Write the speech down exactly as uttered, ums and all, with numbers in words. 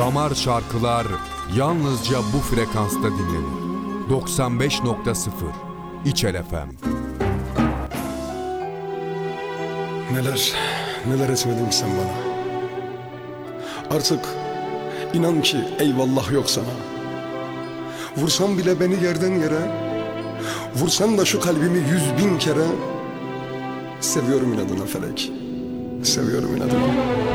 Damar şarkılar yalnızca bu frekansta dinlenir. doksan beş nokta sıfır İçel F M. Neler, neler etmedin sen bana. Artık inan ki eyvallah yok sana. Vursan bile beni yerden yere, vursan da şu kalbimi yüz bin kere. Seviyorum inadına felek, seviyorum inadına.